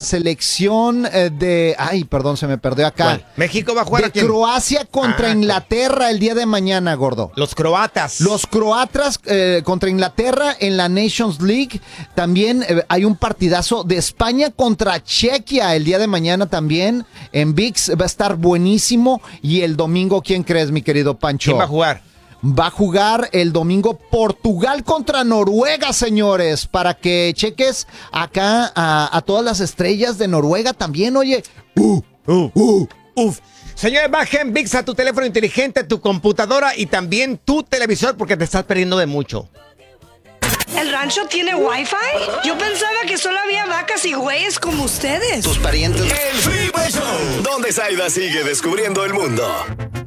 selección perdón, se me perdió acá. ¿Cuál? ¿México va a jugar de a quién? Croacia contra Inglaterra el día de mañana, gordo. Los croatas. Los croatas contra Inglaterra en la Nations League. También hay un partidazo de España contra Chequia el día de mañana también. En ViX va a estar buenísimo. Y el domingo, ¿quién crees, mi querido Pancho? ¿Quién va a jugar? Va a jugar el domingo Portugal contra Noruega, señores, para que cheques acá a todas las estrellas de Noruega también, oye. Señores, bajen ViX a tu teléfono inteligente, tu computadora y también tu televisor porque te estás perdiendo de mucho. ¿El rancho tiene Wi-Fi? Yo pensaba que solo había vacas y güeyes como ustedes. Tus parientes. El Freeway Show, donde Zaida sigue descubriendo el mundo.